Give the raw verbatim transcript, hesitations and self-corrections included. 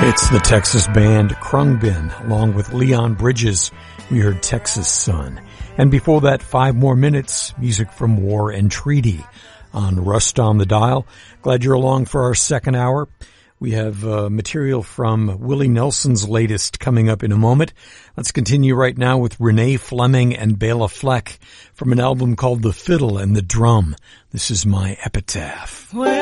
It's the Texas band Khruangbin, along with Leon Bridges. We heard Texas Sun. And before that, five more minutes, music from War and Treaty on Rust on the Dial. Glad you're along for our second hour. We have uh, material from Willie Nelson's latest coming up in a moment. Let's continue right now with Renee Fleming and Bela Fleck from an album called The Fiddle and the Drum. This is My Epitaph. Where